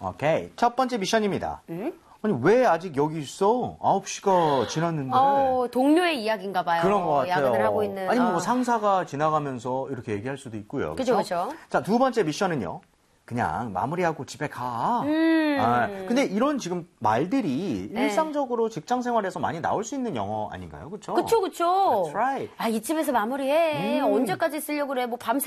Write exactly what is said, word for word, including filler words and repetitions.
오케이. 첫 번째 미션입니다. 음? 아니, 왜 아직 여기 있어? 아홉 시가 지났는데. 어, 동료의 이야기인가 봐요. 그런 것 같아요. 야근을 하고 있는. 아니, 뭐 어. 상사가 지나가면서 이렇게 얘기할 수도 있고요. 그죠, 그렇죠? 그죠. 자, 두 번째 미션은요. 그냥 마무리하고 집에 가. 음. 아, 근데 이런 지금 말들이 네. 일상적으로 직장 생활에서 많이 나올 수 있는 영어 아닌가요? 그렇죠? 그쵸, 그쵸. That's right. 아, 이쯤에서 마무리해. 음. 언제까지 쓰려고 그래. 뭐 밤새